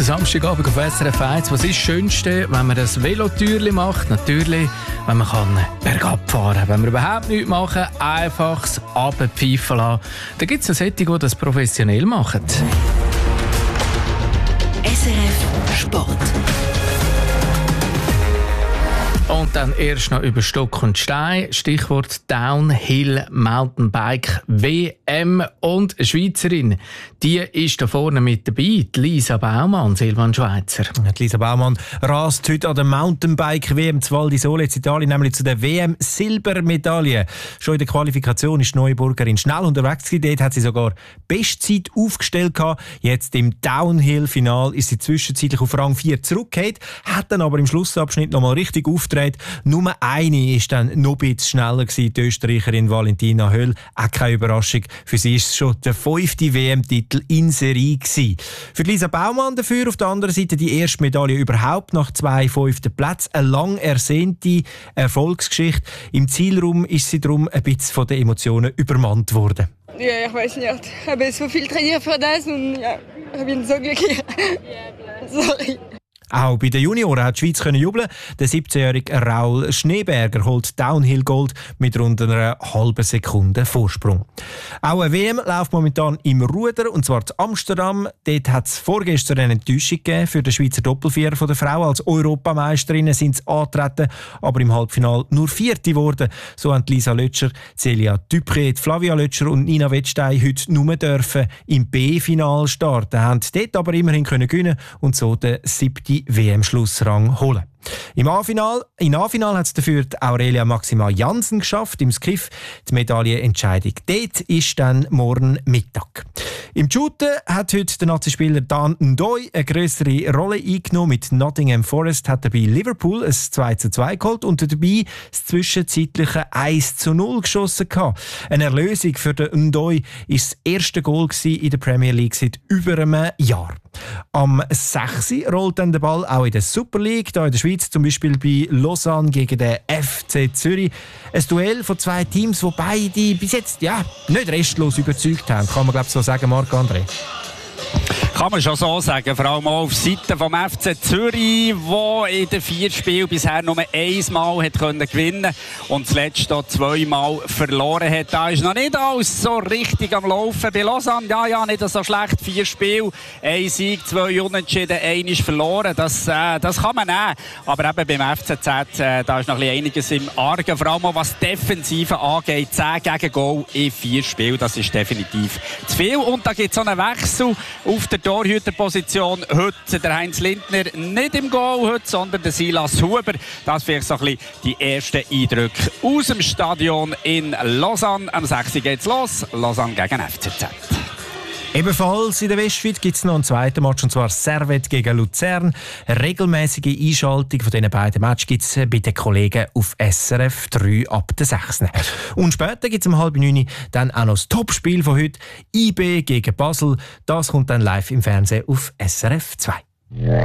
Samstagabend auf SRF 1. Was ist das Schönste, wenn man ein Velotürchen macht? Natürlich, wenn man bergab fahren kann. Wenn wir überhaupt nichts machen, einfach das runterpfeifen lassen. Da gibt es solche, die das professionell machen. SRF Sport. Und dann erst noch über Stock und Stein. Stichwort Downhill Mountainbike WM. Und eine Schweizerin, die ist da vorne mit dabei. Die Lisa Baumann, Silvan Schweizer. Die Lisa Baumann rast heute an der Mountainbike WM zu Val di Sole in Italien, nämlich zu der WM Silbermedaille. Schon in der Qualifikation ist die Neuburgerin schnell unterwegs gewesen. Dort hat sie sogar Bestzeit aufgestellt gehabt. Jetzt im Downhill-Final ist sie zwischenzeitlich auf Rang 4 zurückgekehrt, hat dann aber im Schlussabschnitt noch mal richtig aufgetreten. Nur eine ist dann noch ein bisschen schneller gewesen, die Österreicherin Valentina Höll. Auch keine Überraschung. Für sie ist es schon der 5. WM-Titel in Serie gewesen. Für Lisa Baumann dafür auf der anderen Seite die erste Medaille überhaupt nach 2 5. Plätzen. Eine lang ersehnte Erfolgsgeschichte. Im Zielraum ist sie darum ein bisschen von den Emotionen übermannt worden. Ja, ich weiß nicht. Ich habe so viel trainiert für das und ja, ich bin so glücklich. Sorry. Auch bei den Junioren hat die Schweiz jubeln. Der 17-jährige Raul Schneeberger holt Downhill Gold mit rund einer halben Sekunde Vorsprung. Auch eine WM läuft momentan im Ruder, und zwar in Amsterdam. Dort hat es vorgestern eine Enttäuschung gegeben für den Schweizer Doppelvierer von der Frau. Als Europameisterinnen sind sie angetreten, aber im Halbfinale nur Vierte geworden. So haben Lisa Lötscher, Celia Dupré, Flavia Lötscher und Nina Wettstein heute nur dürfen im B-Final starten, haben dort aber immerhin gewinnen und so den 7. WM-Schlussrang holen. In A-Final hat es dafür Aurelia Maxima Jansen geschafft, im Skiff die Medaillenentscheidung. Dort ist dann morgen Mittag. Im Shooten hat heute der Nazi-Spieler Dan N'Doye eine grössere Rolle eingenommen. Mit Nottingham Forest hat er bei Liverpool ein 2:2 geholt und dabei das zwischenzeitliche 1:0 geschossen. Eine Erlösung für den N'Doye ist das erste Goal in der Premier League seit über einem Jahr. Am 6. rollt dann der Ball auch in der Super League, hier in der Schweiz, zum Beispiel bei Lausanne gegen den FC Zürich. Ein Duell von 2 Teams, die beide bis jetzt nicht restlos überzeugt haben. Kann man glaube ich so sagen, Marc-André? Kann man schon so sagen, vor allem auch auf Seite vom FC Zürich, der in den 4 Spielen bisher nur einmal hat gewinnen konnte und zuletzt auch 2-mal verloren hat. Da ist noch nicht alles so richtig am Laufen. Bei Lausanne, ja, nicht so schlecht. 4 Spiele, 1 Sieg, 2 Unentschieden, 1 ist verloren. Das kann man nehmen. Aber eben beim FCZ, da ist noch einiges im Argen. Vor allem auch was Defensive angeht. 10 gegen Goal in 4 Spielen, das ist definitiv zu viel. Und da gibt es auch einen Wechsel auf der Torhüterposition. Heute der Heinz Lindner nicht im Goal, heute, sondern der Silas Huber. Das vielleicht so ein bisschen die ersten Eindrücke aus dem Stadion in Lausanne. Am 6. geht's los. Lausanne gegen FCZ. Ebenfalls in der Westschweiz gibt es noch einen zweiten Match, und zwar Servette gegen Luzern. Eine regelmäßige Einschaltung von diesen beiden Matches gibt es bei den Kollegen auf SRF 3 ab der 6. Und später gibt es um 8:30 dann auch noch das Topspiel von heute, IB gegen Basel. Das kommt dann live im Fernsehen auf SRF 2.